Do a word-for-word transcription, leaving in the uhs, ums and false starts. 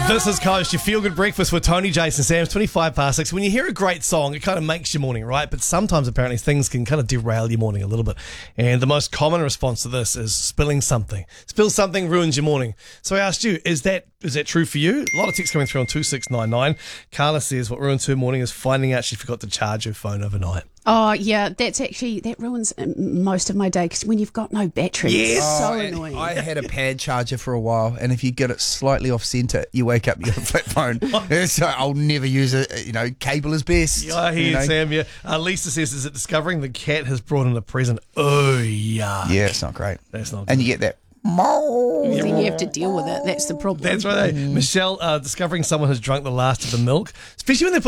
This is Coast, your feel-good breakfast with Tony, Jason, Sam. It's twenty-five past six. When you hear a great song, it kind of makes your morning, right? But sometimes, apparently, things can kind of derail your morning a little bit. And the most common response to this is spilling something. Spill something ruins your morning. So I asked you, is that is that true for you? A lot of texts coming through on two six nine nine. Carla says what ruins her morning is finding out she forgot to charge her phone overnight. Oh, yeah, that's actually, that ruins um, most of my day because when you've got no battery, Yes. it's so Oh, and annoying. I had a pad charger for a while, and if you get it slightly off centre, you wake up, you got a flip phone. So I'll never use it. You know, cable is best. Yeah, I hear you you, know? Sam. Yeah. Uh, Lisa says, is it discovering the cat has brought in a present? Oh, yeah. Yeah, it's not great. That's not good. And you get that. Then you have to deal with it. That's the problem. That's right. eh? Michelle, uh, discovering someone has drunk the last of the milk, especially when they put